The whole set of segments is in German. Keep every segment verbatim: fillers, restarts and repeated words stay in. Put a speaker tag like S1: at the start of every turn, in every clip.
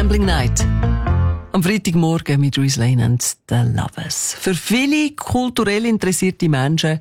S1: Gambling Night. Am Freitagmorgen mit Reese Lane und The Lovers. Für viele kulturell interessierte Menschen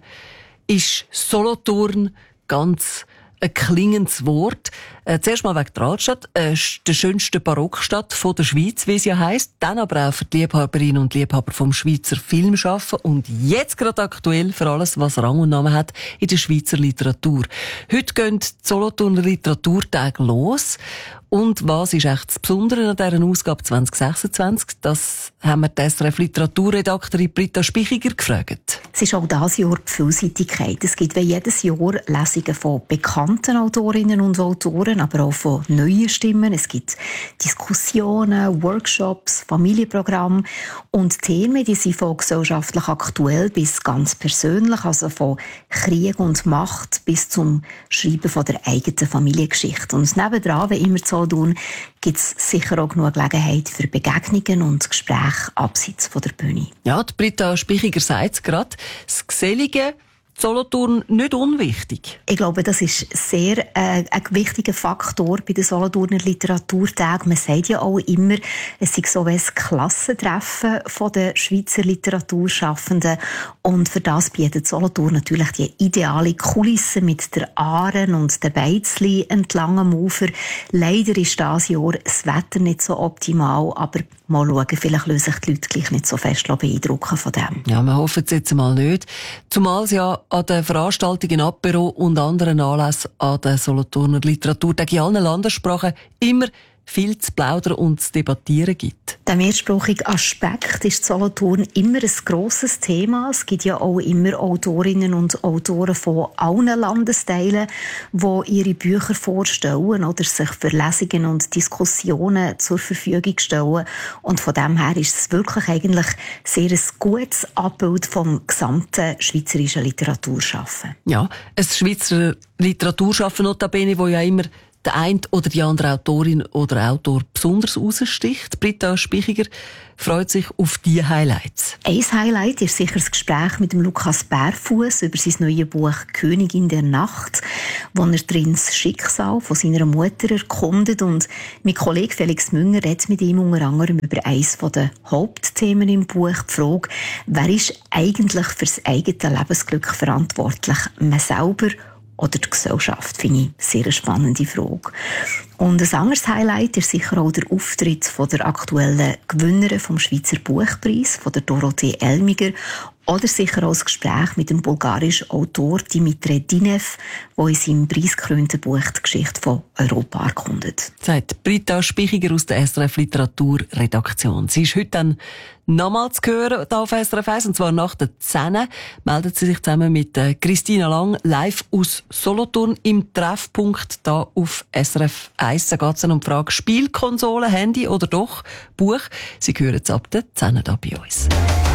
S1: ist Solothurn ganz ein klingendes Wort. Äh, zuerst mal wegen der Altstadt, äh, der schönsten Barockstadt von der Schweiz, wie es ja heisst. Dann aber auch für die Liebhaberinnen und Liebhaber vom Schweizer Filmschaffen. Und jetzt gerade aktuell für alles, was Rang und Namen hat in der Schweizer Literatur. Heute gehen die Solothurner Literaturtage los. Und was ist echt das Besondere an dieser Ausgabe zwanzig sechsundzwanzig? Das haben wir die S R F Literaturredaktorin Britta Spichiger gefragt.
S2: Es ist auch dieses Jahr die Vielseitigkeit. Es gibt wie jedes Jahr Lesungen von bekannten Autorinnen und Autoren, aber auch von neuen Stimmen. Es gibt Diskussionen, Workshops, Familienprogramme und Themen, die sind von gesellschaftlich aktuell bis ganz persönlich, also von Krieg und Macht bis zum Schreiben von der eigenen Familiengeschichte. Und nebendran, wie immer zu tun, gibt es sicher auch genug Gelegenheit für Begegnungen und Gespräche abseits von der Bühne.
S1: Ja, die Britta Spichiger sagt es gerade. Das Gesellige Solothurn nicht unwichtig.
S2: Ich glaube, das ist sehr äh, ein wichtiger Faktor bei den Solothurner Literaturtagen. Man sagt ja auch immer, es sei so ein Klassentreffen von den Schweizer Literaturschaffenden. Und für das bietet Solothurn natürlich die ideale Kulisse mit der Aaren und den Beizli entlang am Ufer. Leider ist dieses Jahr das Wetter nicht so optimal, aber mal schauen, vielleicht lösen sich die Leute gleich nicht so fest beeindrucken von dem.
S1: Ja, wir hoffen es jetzt mal nicht. Zumal es ja an den Veranstaltungen Apero und anderen Anlässen an den Solothurner Literaturtagen in allen Landessprachen immer viel zu plaudern und zu debattieren gibt.
S2: Der mehrsprachige Aspekt ist Solothurn immer ein grosses Thema. Es gibt ja auch immer Autorinnen und Autoren von allen Landesteilen, die ihre Bücher vorstellen oder sich für Lesungen und Diskussionen zur Verfügung stellen. Und von dem her ist es wirklich eigentlich sehr ein gutes Abbild vom gesamten schweizerischen Literaturschaffen.
S1: Ja, ein Schweizer Literaturschaffen notabene, wo ja immer der eine oder die andere Autorin oder Autor besonders raussticht. Britta Spichiger freut sich auf diese Highlights.
S2: Ein Highlight ist sicher das Gespräch mit dem Lukas Bärfuss über sein neues Buch «Königin der Nacht», wo er drin das Schicksal von seiner Mutter erkundet. Und mein Kollege Felix Münger redet mit ihm unter anderem über eines der Hauptthemen im Buch, die Frage, wer ist eigentlich für das eigene Lebensglück verantwortlich? Man selber oder die Gesellschaft, finde ich eine sehr spannende Frage. Und ein anderes Highlight ist sicher auch der Auftritt von der aktuellen Gewinnerin vom Schweizer Buchpreis, von der Dorothee Elmiger, oder sicher auch das Gespräch mit dem bulgarischen Autor Dimitri Dinev, der in seinem preisgekrönten Buch die Geschichte von Europa erkundet.
S1: Sagt Britta Spichiger aus der S R F Literaturredaktion. Sie ist heute dann nochmal zu hören hier auf S R F eins, und zwar nach der zehn meldet sie sich zusammen mit Christina Lang live aus Solothurn im Treffpunkt hier auf S R F eins. Da geht es dann um die Frage Spielkonsole, Handy oder doch Buch. Sie hören es ab der zehn hier bei uns.